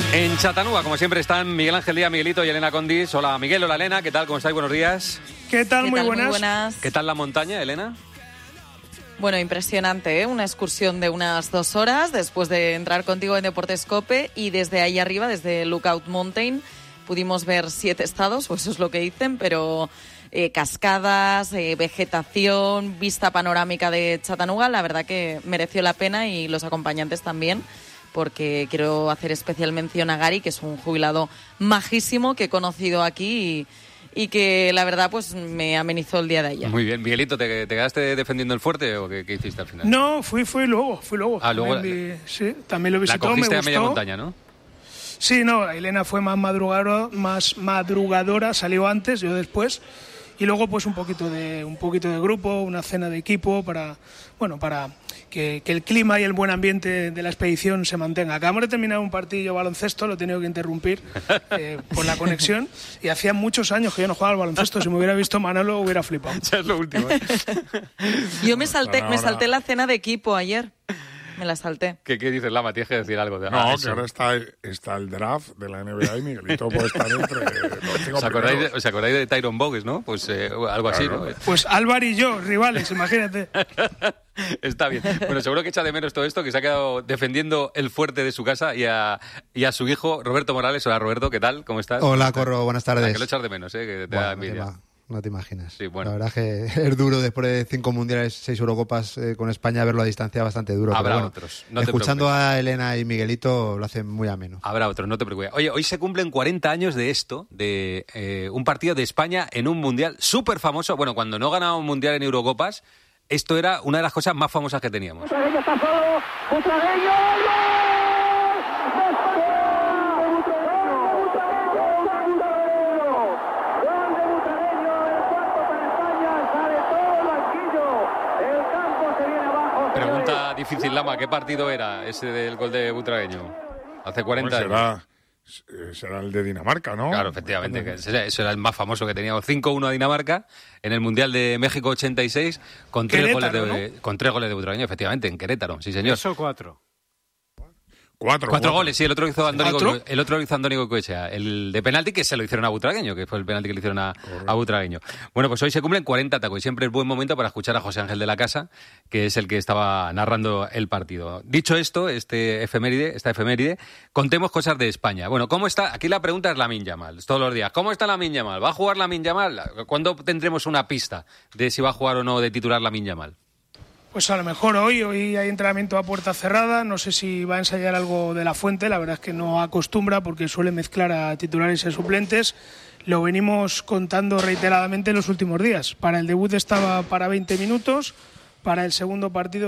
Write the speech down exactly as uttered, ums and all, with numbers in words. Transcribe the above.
En Chattanooga, como siempre, están Miguel Ángel Díaz, Miguelito y Elena Condis. Hola Miguel, hola Elena, ¿qué tal? ¿Cómo estáis? Buenos días. ¿Qué tal? ¿Qué Muy, tal? buenas. Muy buenas. ¿Qué tal la montaña, Elena? Bueno, impresionante, ¿eh? Una excursión de unas dos horas después de entrar contigo en Deportes Cope, y desde ahí arriba, desde Lookout Mountain, pudimos ver siete estados, pues eso es lo que dicen, pero eh, cascadas, eh, vegetación, vista panorámica de Chattanooga. La verdad que mereció la pena, y los acompañantes también, porque quiero hacer especial mención a Gary, que es un jubilado majísimo que he conocido aquí y, y que la verdad pues me amenizó el día de ayer. Muy bien. Miguelito, ¿te, te quedaste defendiendo el fuerte o qué, qué hiciste al final? No, fui, fui luego, fui luego. Ah, luego También vi- sí, también lo la visitó, me cogiste gustó. a media montaña, ¿no? Sí, no, Elena fue más madrugadora, más madrugadora, salió antes, yo después. Y luego pues un poquito de un poquito de grupo, una cena de equipo para, bueno, para que, que el clima y el buen ambiente de la expedición se mantenga. Acabamos de terminar un partido de baloncesto, lo he tenido que interrumpir eh, por la conexión, y hacía muchos años que yo no jugaba al baloncesto. Si me hubiera visto Manolo hubiera flipado. Ya es lo último, ¿eh? Yo me salté, Ahora- me salté la cena de equipo ayer. Me la salté. ¿Qué, qué dices, Lama? Tienes que decir algo. De, No, ah, que eso. ahora está, está el draft de la N B A y Miguelito puede estar entre los cinco ¿Os acordáis, de, primeros. ¿Os acordáis de Tyrone Bogues, no? Pues eh, algo así, Claro. ¿no? Pues Álvaro y yo, rivales, imagínate. Está bien. Bueno, seguro que echa de menos todo esto, que se ha quedado defendiendo el fuerte de su casa, y a, y a su hijo, Roberto Morales. Hola, Roberto, ¿qué tal? ¿Cómo estás? Hola, Corro, buenas Ah, tardes. que lo echas de menos, ¿eh? Que te Bueno, da no, te envidia. ima- no te imaginas. Sí, bueno. La verdad es que es duro después de cinco mundiales, seis Eurocopas eh, con España, verlo a distancia bastante duro. Habrá pero bueno, otros, no te escuchando preocupes. a Elena y Miguelito lo hacen muy ameno. Habrá otros, no te preocupes. Oye, hoy se cumplen cuarenta años de esto, de eh, un partido de España en un mundial súper famoso. Bueno, cuando no ganaba un mundial en Eurocopas, esto era una de las cosas más famosas que teníamos. Butragueño está solo, Butragueño, ¡gol! Pregunta difícil, Lama, ¿qué partido era ese del gol de Butragueño? Hace cuarenta Bueno, años. será, eh, será el de Dinamarca, ¿no? Claro, efectivamente, que ese- eso era el más famoso que teníamos. cinco uno a Dinamarca en el Mundial de México ochenta y seis, con tres, goles Querétaro, de, con tres goles de Butragueño, efectivamente, en Querétaro, sí señor. Eso cuatro. Cuatro, Cuatro goles, sí, el otro hizo Andoni ¿Cuatro? Goicoechea, el otro lo hizo Andoni Goicoechea, el de penalti que se lo hicieron a Butragueño, que fue el penalti que le hicieron a, a Butragueño. Bueno, pues hoy se cumplen cuarenta tacos y siempre es buen momento para escuchar a José Ángel de la Casa, que es el que estaba narrando el partido. Dicho esto, este efeméride, esta efeméride, contemos cosas de España. Bueno, ¿cómo está? Aquí la pregunta es Lamine Yamal, todos los días. ¿Cómo está Lamine Yamal? ¿Va a jugar Lamine Yamal? ¿Cuándo tendremos una pista de si va a jugar o no de titular Lamine Yamal? Pues a lo mejor hoy, hoy hay entrenamiento a puerta cerrada, no sé si va a ensayar algo de la Fuente, la verdad es que no acostumbra porque suele mezclar a titulares y a suplentes, lo venimos contando reiteradamente en los últimos días. Para el debut estaba para veinte minutos, para el segundo partido